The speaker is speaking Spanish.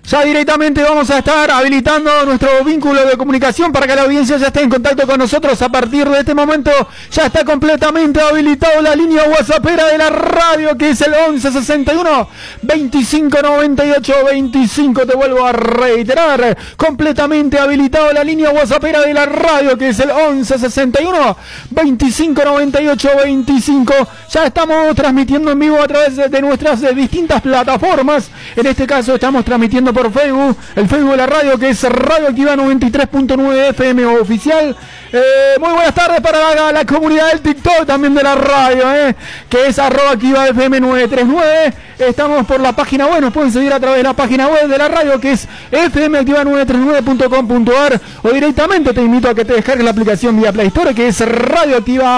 Ya directamente vamos a estar habilitando nuestro vínculo de comunicación para que la audiencia ya esté en contacto con nosotros. A partir de este momento ya está completamente habilitado la línea WhatsAppera de la radio, que es el 1161 2598 25. Te vuelvo a reiterar, completamente habilitado la línea WhatsAppera de la radio, que es el 1161 2598 25. Ya estamos transmitiendo en vivo a través de nuestras distintas plataformas. En este caso estamos transmitiendo por Facebook, el Facebook de la radio, que es Radio Activa 93.9 FM oficial. Muy buenas tardes para la comunidad del TikTok también de la radio, que es @ActivaFM 939. Estamos por la página web, nos pueden seguir a través de la página web de la radio, que es fmactiva939.com.ar, o directamente te invito a que te descargues la aplicación vía Play Store, que es Radio Activa.